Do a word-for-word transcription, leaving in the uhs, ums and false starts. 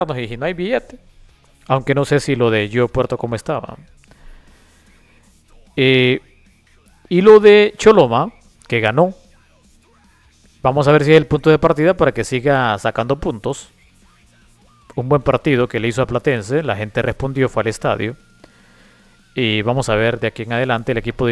y no hay billete. Aunque no sé si lo de Yo Puerto cómo estaba. Eh, y lo de Choloma, que ganó. Vamos a ver si es el punto de partida para que siga sacando puntos. Un buen partido que le hizo a Platense. La gente respondió, fue al estadio. Y vamos a ver de aquí en adelante el equipo de